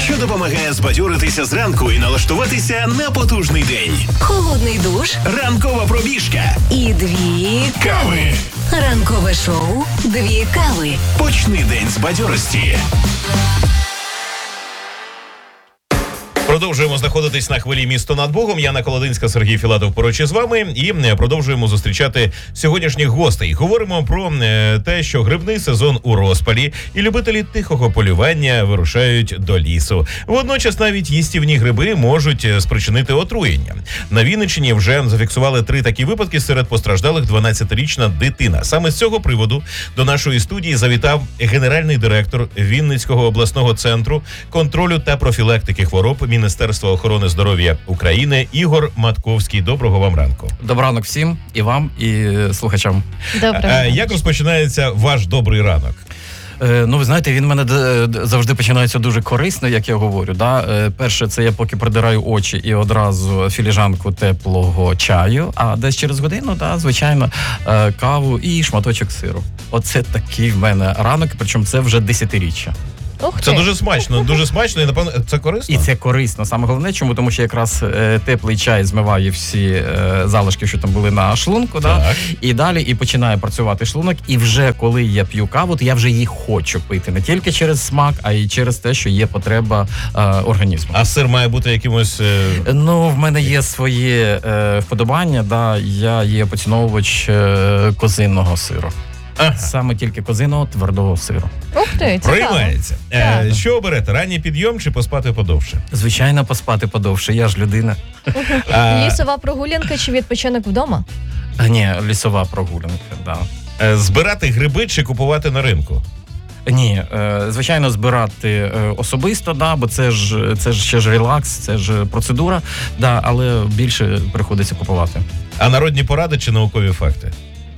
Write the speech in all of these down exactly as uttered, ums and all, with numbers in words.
що допомагає збадьоритися зранку і налаштуватися на потужний день. Холодний душ, Ранкова пробіжка і дві кави. Ранкове шоу «Дві кави». Почни день з бадьорості. Продовжуємо знаходитись на хвилі «Місто над Богом». Яна Колодинська, Сергій Філатов поруч із вами. І продовжуємо зустрічати сьогоднішніх гостей. Говоримо про те, що грибний сезон у розпалі, і любителі тихого полювання вирушають до лісу. Водночас навіть їстівні гриби можуть спричинити отруєння. На Вінниччині вже зафіксували три такі випадки, серед постраждалих дванадцятирічна дитина. Саме з цього приводу до нашої студії завітав генеральний директор Вінницького обласного центру контролю та профілактики хвороб Міністерства охорони здоров'я України Ігор Матковський. Доброго вам ранку. Доброго ранку всім, і вам, і слухачам. Доброго. А, як розпочинається ваш добрий ранок? Е, ну, ви знаєте, він в мене д- д- завжди починається дуже корисно, як я говорю. Да? Е, перше, це я поки придираю очі і одразу філіжанку теплого чаю, а десь через годину, да, звичайно, е, каву і шматочок сиру. Оце такий в мене ранок, причому це вже десятиріччя. Ух Це ти. дуже смачно, дуже смачно і, напевно, це корисно? І це корисно. Саме головне, чому? Тому що якраз е, теплий чай змиває всі е, залишки, що там були на шлунку, да? І далі і починає працювати шлунок. І вже коли я п'ю каву, то я вже її хочу пити. Не тільки через смак, а й через те, що є потреба е, організму. А сир має бути якимось... Е... Ну, в мене є своє е, вподобання, да? Я є поціновувач е, козинного сиру. Ага. Саме тільки козиного твердого сиру. Ух ти, цікаво. Приймається. Е, Так. що оберете? Ранній підйом чи поспати подовше? Звичайно, поспати подовше, я ж людина. А, Лісова прогулянка чи відпочинок вдома? А, ні, лісова прогулянка, да. е, збирати гриби чи купувати на ринку? Ні, е, звичайно, збирати е, особисто, да, бо це ж це ж ще ж релакс, це ж процедура, да, але більше приходиться купувати. А народні поради чи наукові факти?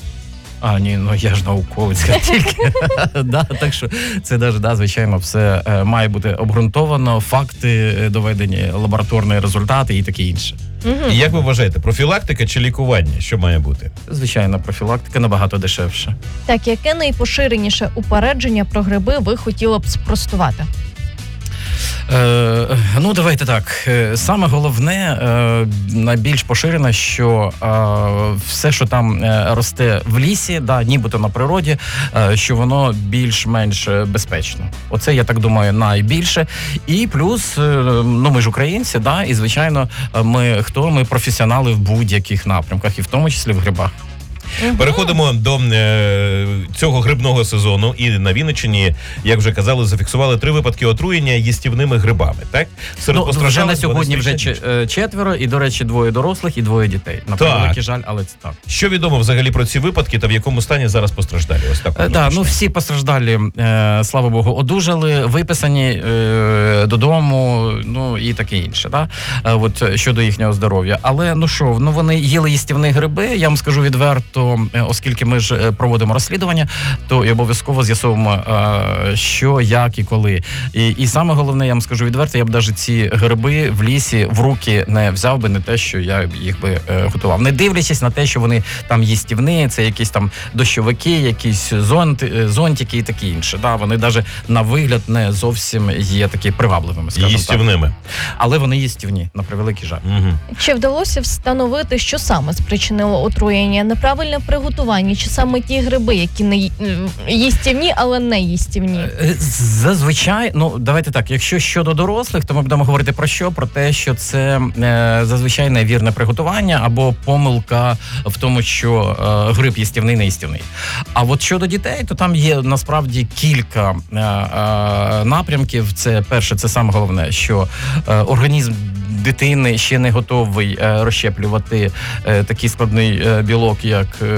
А, ні, ну я ж науковець тільки. Да, так що це навіть, да, звичайно, все е, має бути обґрунтовано, факти е, доведені, лабораторні результати і таке інше. Угу. І як ви вважаєте, профілактика чи лікування? Що має бути? Звичайно, профілактика набагато дешевше. Так, яке найпоширеніше упередження про гриби ви хотіли б спростувати? Е, ну, давайте так. Е, Саме головне, е, найбільш поширене, що е, все, що там е, росте в лісі, да, нібито на природі, е, що воно більш-менш безпечно. Оце, я так думаю, найбільше. І плюс, е, ну, ми ж українці, да, і, звичайно, ми хто? Ми професіонали в будь-яких напрямках, і в тому числі в грибах. Переходимо до е, цього грибного сезону. І на Вінниччині, як вже казали, зафіксували три випадки отруєння їстівними грибами. Так? Серед Ну, вже постраждалих на сьогодні вже дванадцятирічна че- е, четверо, і, до речі, двоє дорослих і двоє дітей. На Так. превеликий жаль, але це так. Що відомо взагалі про ці випадки та в якому стані зараз постраждалі? Ось так. Е, Да, ну всі постраждалі, е, слава Богу, одужали, виписані е, додому, ну і таке інше, да? Е, от щодо їхнього здоров'я. Але ну що, ну вони їли їстівні гриби, я вам скажу відверто, е, оскільки ми ж е, проводимо розслідування, то і обов'язково з'ясовуємо, е, що, як і коли. І, і саме головне, я вам скажу відверто, я б навіть ці гриби в лісі в руки не взяв би, не те, що я їх би е, готував. Не дивлячись на те, що вони там їстівні, це якісь там дощовики, якісь зонти, зонтики і таке інше. Да, вони навіть на вигляд не зовсім є такі привабливими, скажімо так. їстівними. Але вони їстівні, на превеликий жаль. Угу. Чи вдалося встановити, що саме спричинило отруєння? Неправильне приготування, чи саме ті гриби, які не ї- їстівні, але не їстівні? Е, Зазвичай, ну давайте так, якщо щодо дорослих, то ми будемо говорити про що? Про те, що це е, зазвичай невірне приготування або помилка в тому, що е, гриб їстівний, не їстівний. А от щодо дітей, то там є насправді кілька е, е, напрямків. Це перше, це саме головне, що е, організм дитини ще не готовий е, розщеплювати е, такий складний е, білок, як е,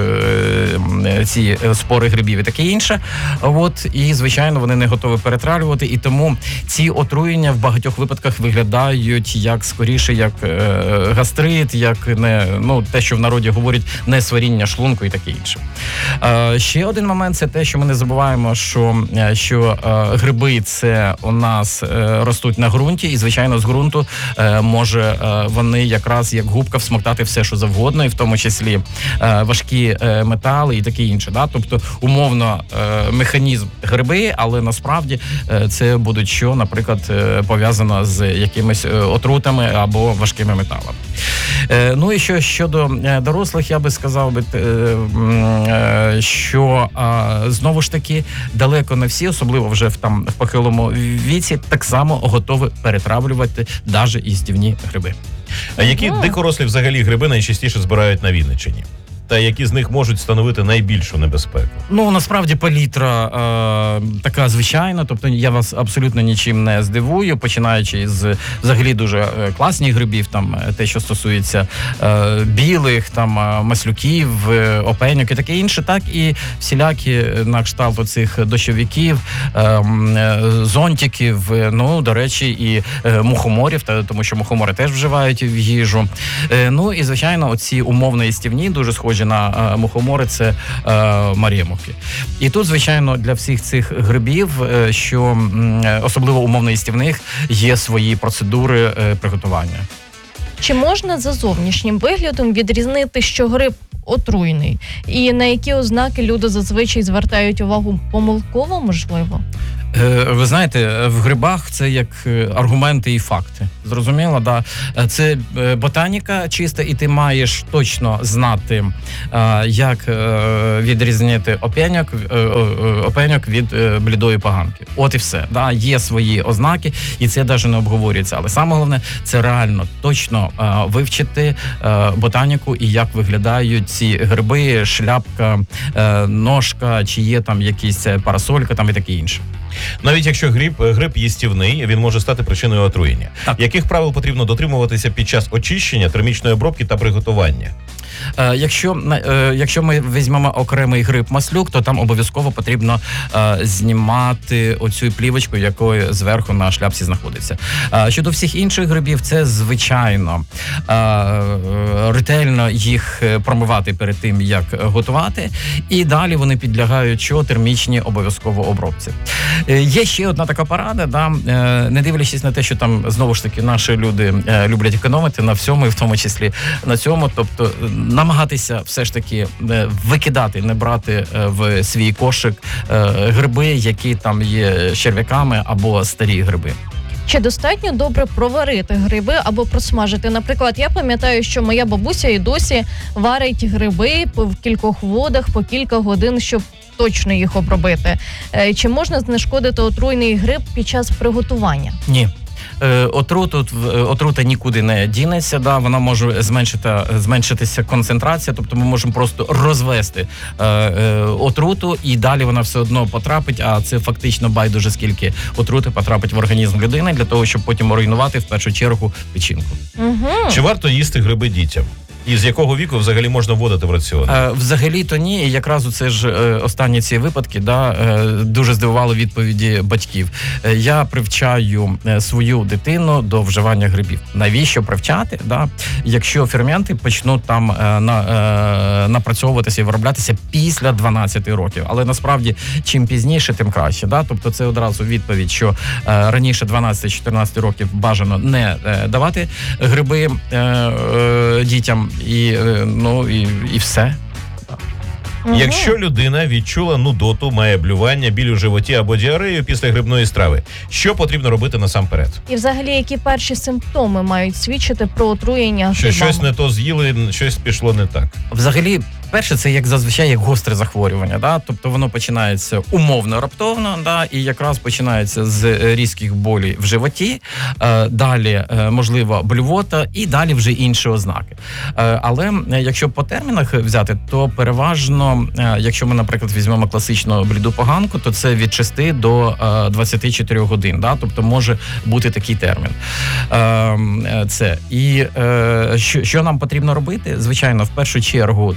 е, ці е, спори грибів і таке інше. От, і, звичайно, вони не готові перетравлювати, і тому ці отруєння в багатьох випадках виглядають як скоріше, як е, гастрит, як не, ну, те, що в народі говорять, несваріння шлунку і таке інше. Е, ще один момент – це те, що ми не забуваємо, що, е, що е, гриби – це у нас е, ростуть на ґрунті, і, звичайно, з ґрунту е, може е, вони якраз як губка всмоктати все, що завгодно, і в тому числі е, важкі е, метали і таке інше. Да? Тобто, умовно, е, механізм гриби, але насправді е, це будуть що, наприклад, е, пов'язано з якимись е, отрутами або важкими металами. Е, ну і що щодо е, дорослих, я би сказав би, е, е, що е, знову ж таки далеко не всі, особливо вже в там в похилому віці, так само готові перетравлювати навіть їстівні гриби. А які Ага. дикорослі взагалі гриби найчастіше збирають на Вінниччині? Та які з них можуть становити найбільшу небезпеку? Ну, насправді палітра е, така звичайна, тобто я вас абсолютно нічим не здивую, починаючи з взагалі дуже е, класних грибів, там е, те, що стосується е, білих, там е, маслюків, е, опеньок і таке інше, так і всілякі е, на кшталт оцих дощовиків, е, м, е, зонтиків, е, ну, до речі, і е, мухоморів, та, тому що мухомори теж вживають в їжу. Е, ну і, звичайно, оці умовно їстівні, дуже схожі на е, мухомори, це е, марємухи. І тут, звичайно, для всіх цих грибів, е, що м, е, особливо умовно їстівних, є свої процедури е, приготування. Чи можна за зовнішнім виглядом відрізнити, що гриб отруйний? І на які ознаки люди зазвичай звертають увагу помилково, можливо? Е, Ви знаєте, в грибах це як е, аргументи і факти. Зрозуміло, да? Е, Це е, ботаніка чиста, і ти маєш точно знати, е, як е, відрізнити опеньок, е, е, опеньок від е, блідої поганки. От і все. Да? Є свої ознаки, і це навіть не обговорюється. Але саме головне, це реально точно е, вивчити е, ботаніку і як виглядають ці гриби, шляпка, е, ножка, чи є там якісь е, парасолька там і таке інше. Навіть якщо гриб, гриб їстівний, він може стати причиною отруєння. Так. Яких правил потрібно дотримуватися під час очищення, термічної обробки та приготування? Е, Якщо, е, якщо ми візьмемо окремий гриб маслюк, то там обов'язково потрібно е, знімати оцю плівочку, якою зверху на шляпці знаходиться. Е, Щодо всіх інших грибів, це звичайно е, ретельно їх промивати перед тим, як готувати, і далі вони підлягають що термічній обов'язково обробці. Е, Є ще одна така порада, да, е, не дивлячись на те, що там знову ж таки наші люди е, люблять економити на всьому, і в тому числі на цьому, тобто намагатися все ж таки е, викидати, не брати е, в свій кошик е, гриби, які там є черв'яками або старі гриби. Чи достатньо добре проварити гриби або просмажити? Наприклад, я пам'ятаю, що моя бабуся і досі варить гриби по- в кількох водах по кілька годин, щоб точно їх обробити. Е, Чи можна знешкодити отруйний гриб під час приготування? Ні. Е, Отруту, е, отрута нікуди не дінеться, да, вона може зменшити, зменшитися концентрація, тобто ми можемо просто розвести е, е, отруту, і далі вона все одно потрапить, а це фактично байдуже скільки отрути потрапить в організм людини, для того, щоб потім руйнувати в першу чергу печінку. Угу. Чи варто їсти гриби дітям? І з якого віку взагалі можна вводити в раціон? Е, Взагалі-то ні, і якраз оце ж е, останні ці випадки, да, е, дуже здивували відповіді батьків. Е, Я привчаю е, свою дитину до вживання грибів. Навіщо привчати? Да? Якщо ферменти почнуть там е, на, е, напрацьовуватися і вироблятися після дванадцяти років. Але насправді, чим пізніше, тим краще. Да? Тобто це одразу відповідь, що е, раніше дванадцять-чотирнадцять років бажано не е, давати гриби е, е, дітям. І, е, ну, і, і все. Якщо людина відчула нудоту, має блювання, біль у животі або діарею після грибної страви, що потрібно робити насамперед? І взагалі, які перші симптоми мають свідчити про отруєння Що грибами? щось не то з'їли, щось пішло не так. Взагалі, перше, це як зазвичай як гостре захворювання, да? Тобто воно починається умовно раптовно, да? І якраз починається з е, різких болей в животі, е, далі, е, можливо, блювота і далі вже інші ознаки. Е, але е, якщо по термінах взяти, то переважно, е, якщо ми, наприклад, візьмемо класичну бліду поганку, то це від шести до е, двадцяти чотирьох годин, да? Тобто може бути такий термін. Е, е, це. І е, що, що нам потрібно робити? Звичайно, в першу чергу це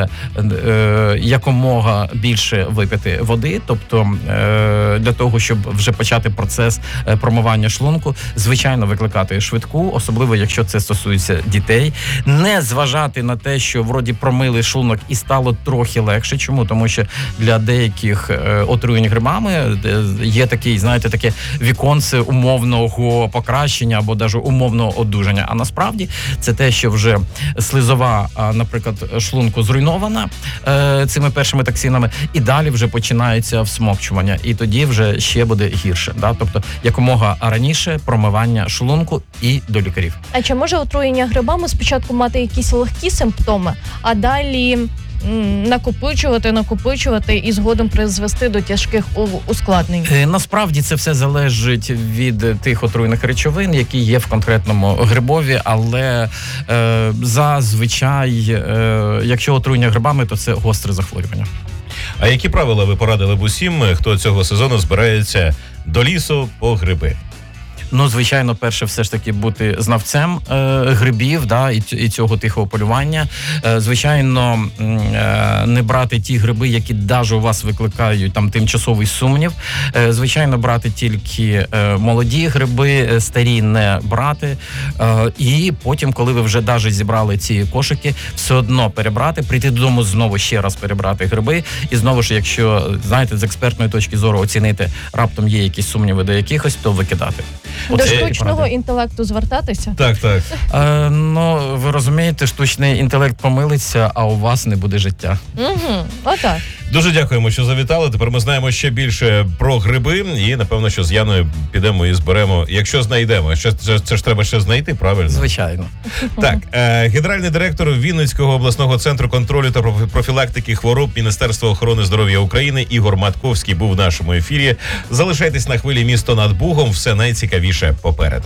е, якомога більше випити води, тобто е, для того, щоб вже почати процес е, промивання шлунку, звичайно, викликати швидку, особливо якщо це стосується дітей, не зважати на те, що вроді промили шлунок і стало трохи легше. Чому? Тому що для деяких е, отруєнь грибами е, є такий, знаєте, таке віконце умовного покращення або навіть умовного одужання. А насправді це те, що вже слизова, наприклад, шлунку зруйнована е, цими першими токсинами, і далі вже починається всмокчування, і тоді вже ще буде гірше. Да? Тобто якомога раніше промивання шлунку і до лікарів. А чи може отруєння грибами спочатку мати якісь легкі симптоми, а далі м, накопичувати, накопичувати і згодом призвести до тяжких у- ускладнень? Е, Насправді це все залежить від тих отруйних речовин, які є в конкретному грибові, але е, зазвичай, е, якщо отруєння грибами, то це гостре захворювання. А які правила ви порадили б усім, хто цього сезону збирається до лісу по гриби? Ну, звичайно, перше, все ж таки бути знавцем е, грибів, да, і, ць- і цього тихого полювання. Е, звичайно, м, е, не брати ті гриби, які навіть у вас викликають там тимчасовий сумнів. Е, звичайно, брати тільки е, молоді гриби, е, старі не брати. Е, і потім, коли ви вже навіть зібрали ці кошики, все одно перебрати, прийти додому знову ще раз перебрати гриби. І знову ж, якщо, знаєте, з експертної точки зору оцінити, раптом є якісь сумніви до якихось, то викидати. До Оце такі штучного поради. інтелекту звертатися? Так, так. Е, ну, ви розумієте, штучний інтелект помилиться, а у вас не буде життя. Угу, отак. Дуже дякуємо, що завітали. Тепер ми знаємо ще більше про гриби, і напевно, що з Яною підемо і зберемо, якщо знайдемо. Ще це, це ж треба ще знайти, правильно? Звичайно. Так, е, генеральний директор Вінницького обласного центру контролю та профі- профілактики хвороб Міністерства охорони здоров'я України Ігор Матковський був в нашому ефірі. Залишайтесь на хвилі «Місто над Бугом», все найцікавіше попереду.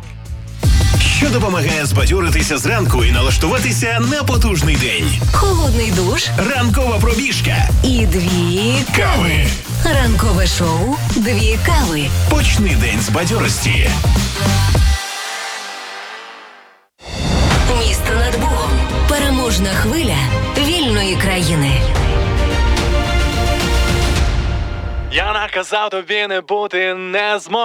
Що допомагає збадьоритися зранку і налаштуватися на потужний день. Холодний душ Ранкова пробіжка. і дві Кави. ранкове шоу, дві кави. Почни день з бадьорості. Місто над Богом. Переможна хвиля вільної країни. Я наказав тобі не бути, не зможу.